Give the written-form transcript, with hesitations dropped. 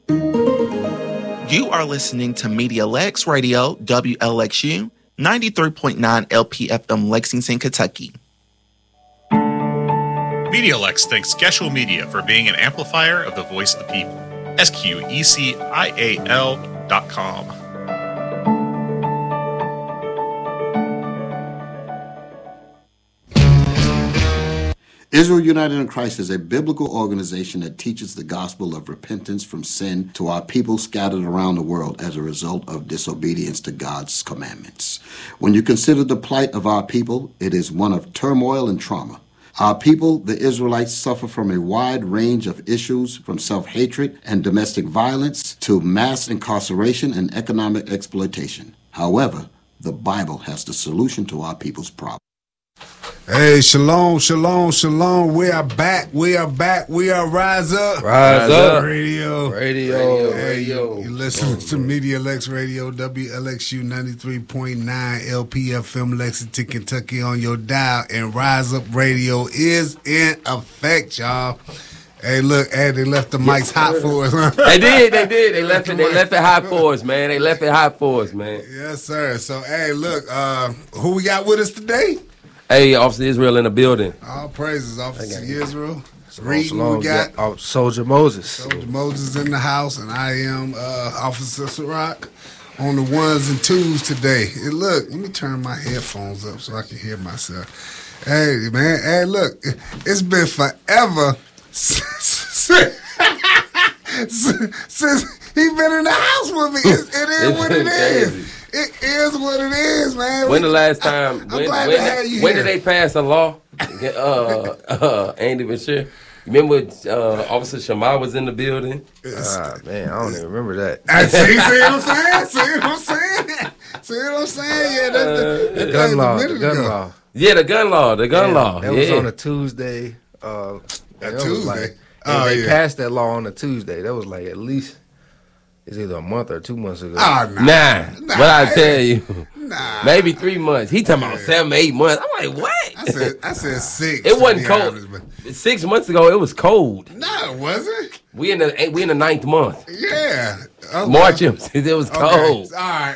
You are listening to Media Lex Radio, WLXU, 93.9 LPFM, Lexington, Kentucky. MediaLex thanks Geshuel Media for being an amplifier of the voice of the people. SQECIAL.com. Israel United in Christ is a biblical organization that teaches the gospel of repentance from sin to our people scattered around the world as a result of disobedience to God's commandments. When you consider the plight of our people, it is one of turmoil and trauma. Our people, the Israelites, suffer from a wide range of issues, from self-hatred and domestic violence to mass incarceration and economic exploitation. However, the Bible has the solution to our people's problem. Hey, shalom, shalom, shalom. We are back. We are back. We are Rise Up. Rise Up. Radio. Hey, you listen to Media Lex Radio, WLXU 93.9 LPFM, Lexington, Kentucky on your dial. And Rise Up Radio is in effect, y'all. Hey, look, they left the mics hot for us, huh? They did. They left it hot for us, man. They left it hot for us, man. Yes, sir. So, hey, look, who we got with us today? Hey, Officer Israel in the building. All praises, Officer Israel. Reading, we got Soldier Moses. Soldier Moses in the house, and I am Officer Sirach on the ones and twos today. Hey, look, let me turn my headphones up so I can hear myself. Hey, man. Hey, look, it's been forever since he been in the house with me. It is what it is. It is what it is, man. When the last time? I'm glad to have you when here. did they pass a law? Ain't even sure. Remember Officer Shamar was in the building? Man, I don't even remember that. See what I'm saying? Yeah, that's the gun law. The gun law. Yeah, the gun law. That was on a Tuesday. Tuesday. They passed that law on a Tuesday. That was like at least it's either a month or 2 months ago. Nah. What I tell you? Maybe 3 months. He talking about 7, 8 months. I'm like, what? I said 6. It wasn't cold. 6 months ago, it was cold. No, it wasn't. We in the 9th month. Yeah. Okay. March, it was cold. All right.